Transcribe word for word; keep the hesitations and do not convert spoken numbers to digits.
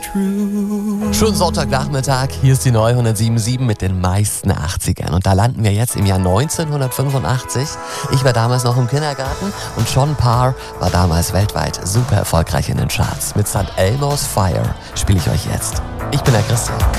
Schönen Sonntagnachmittag, hier ist die neue hundertsieben Komma sieben mit den meisten achtzigern. Und da landen wir jetzt im Jahr neunzehnhundertfünfundachtzig. Ich war damals noch im Kindergarten und Sean Parr war damals weltweit super erfolgreich in den Charts. Mit Sankt Elmo's Fire spiele ich euch jetzt. Ich bin der Christian.